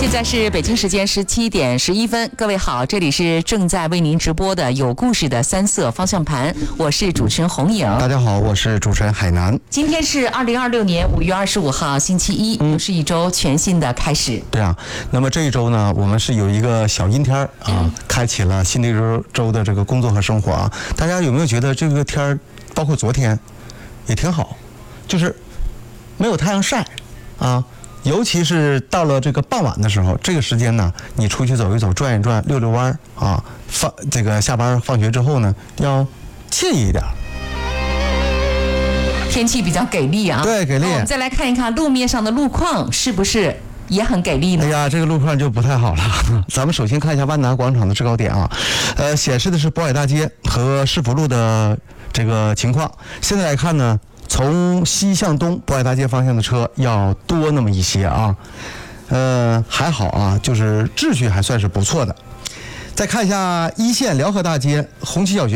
现在是北京时间17:11，各位好，这里是正在为您直播的有故事的三色方向盘，我是主持人洪颖。 大家好，我是主持人海南。 今天是2026年5月25号星期一，又是一周全新的开始。 对啊，那么这一周呢，我们是有一个小阴天啊，开启了新的一周的这个工作和生活啊。大家有没有觉得这个天儿，包括昨天，也挺好，就是没有太阳晒啊。尤其是到了这个傍晚的时候，这个时间呢，你出去走一走、转一转、溜溜弯啊，这个下班放学之后呢，要惬意一点。 天气比较给力啊， 对，给力。 我们再来看一看路面上的路况是不是也很给力呢？ 哎呀，这个路况就不太好了。咱们首先看一下万达广场的制高点啊，显示的是渤海大街和市府路的这个情况。现在来看呢，从西向东渤海大街方向的车要多那么一些啊，还好啊，就是秩序还算是不错的。再看一下一线辽河大街红旗小学